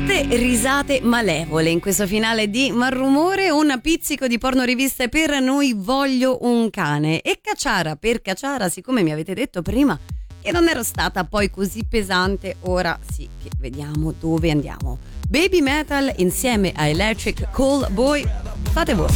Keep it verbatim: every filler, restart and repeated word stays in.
Tutte risate malevole in questo finale di Malrumore, un pizzico di porno riviste per Noi voglio un cane. E Cacciara per Cacciara, siccome mi avete detto prima che non ero stata poi così pesante, ora sì che vediamo dove andiamo. Baby Metal insieme a Electric Callboy, fate voi.